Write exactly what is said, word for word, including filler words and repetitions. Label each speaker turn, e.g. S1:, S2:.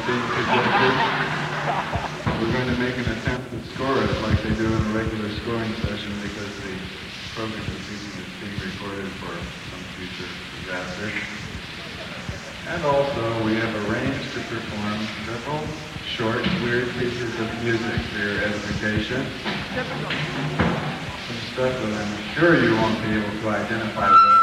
S1: being projected. We're going to make an attempt to score it like they do in a regular scoring session because the program is being recorded for some future disaster. And also, we have arranged to perform several short, weird pieces of music for your edification. Some stuff that I'm sure you won't be able to identify with.